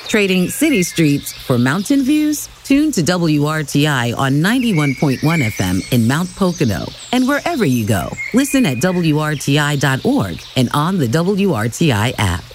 Trading city streets for mountain views? Tune to WRTI on 91.1 FM in Mount Pocono. And wherever you go, listen at WRTI.org and on the WRTI app.